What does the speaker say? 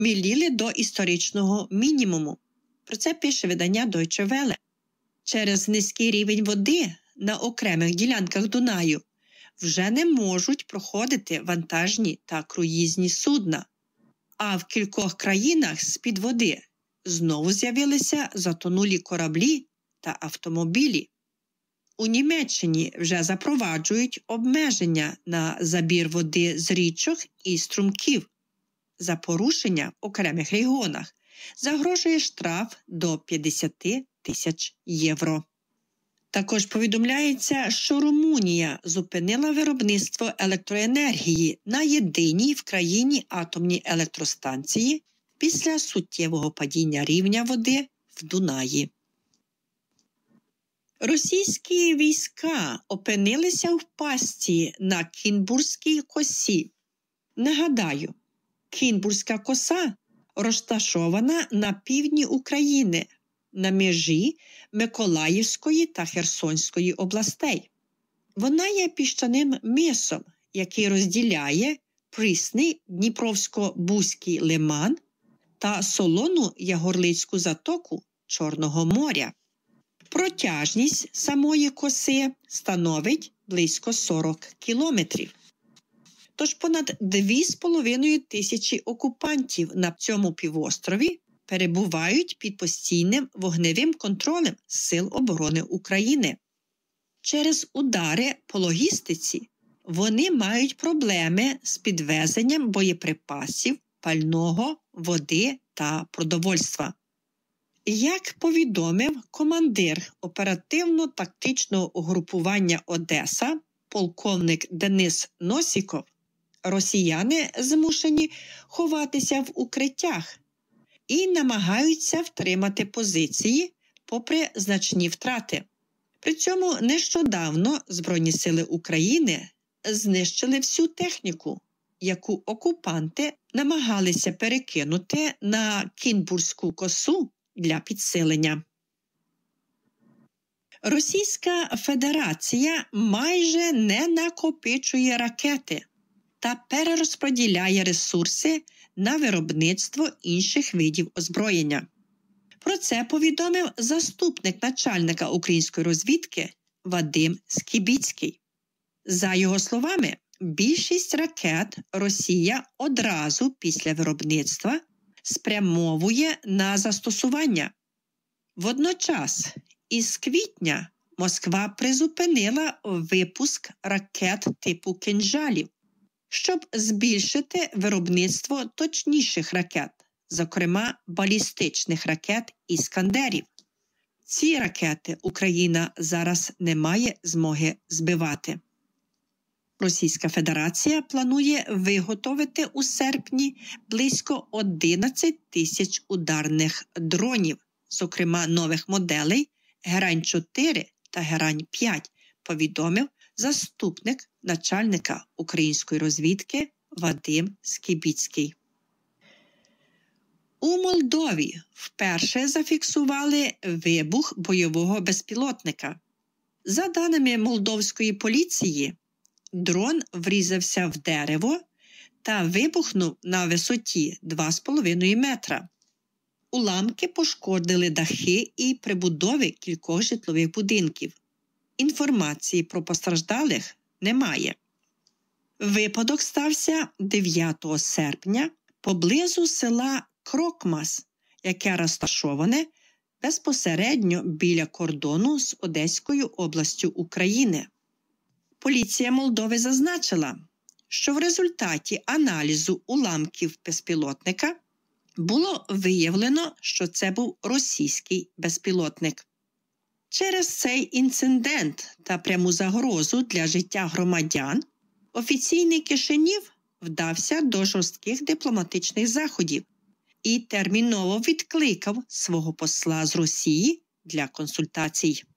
міліли до історичного мінімуму. Про це пише видання Deutsche Welle. Через низький рівень води на окремих ділянках Дунаю вже не можуть проходити вантажні та круїзні судна. А в кількох країнах з-під води знову з'явилися затонулі кораблі та автомобілі. У Німеччині вже запроваджують обмеження на забір води з річок і струмків. За порушення в окремих регіонах загрожує штраф до 50 тисяч євро. Також повідомляється, що Румунія зупинила виробництво електроенергії на єдиній в країні атомній електростанції після суттєвого падіння рівня води в Дунаї. Російські війська опинилися в пастці на Кінбурзькій косі. Нагадаю, Кінбурзька коса розташована на півдні України, на межі Миколаївської та Херсонської областей. Вона є піщаним мисом, який розділяє прісний Дніпровсько-Бузький лиман та солону Ягорлицьку затоку Чорного моря. Протяжність самої коси становить близько 40 кілометрів. Тож понад 2,5 тисячі окупантів на цьому півострові перебувають під постійним вогневим контролем Сил оборони України. Через удари по логістиці вони мають проблеми з підвезенням боєприпасів, пального, води та продовольства. Як повідомив командир оперативно-тактичного угрупування «Одеса» полковник Денис Носіков, росіяни змушені ховатися в укриттях і намагаються втримати позиції попри значні втрати. При цьому нещодавно Збройні сили України знищили всю техніку, яку окупанти намагалися перекинути на Кінбурзьку косу для підсилення. Російська Федерація майже не накопичує ракети та перерозподіляє ресурси на виробництво інших видів озброєння. Про це повідомив заступник начальника української розвідки Вадим Скібіцький. За його словами, більшість ракет Росія одразу після виробництва спрямовує на застосування. Водночас, із квітня Москва призупинила випуск ракет типу «Кинжалів», щоб збільшити виробництво точніших ракет, зокрема балістичних ракет «Іскандерів». Ці ракети Україна зараз не має змоги збивати. Російська Федерація планує виготовити у серпні близько 11 тисяч ударних дронів, зокрема нових моделей Герань-4 та Герань-5, повідомив заступник начальника української розвідки Вадим Скібіцький. У Молдові вперше зафіксували вибух бойового безпілотника. За даними молдовської поліції, дрон врізався в дерево та вибухнув на висоті 2,5 метра. Уламки пошкодили дахи і прибудови кількох житлових будинків. Інформації про постраждалих немає. Випадок стався 9 серпня поблизу села Крокмас, яке розташоване безпосередньо біля кордону з Одеською областю України. Поліція Молдови зазначила, що в результаті аналізу уламків безпілотника було виявлено, що це був російський безпілотник. Через цей інцидент та пряму загрозу для життя громадян офіційний Кишинів вдався до жорстких дипломатичних заходів і терміново відкликав свого посла з Росії для консультацій.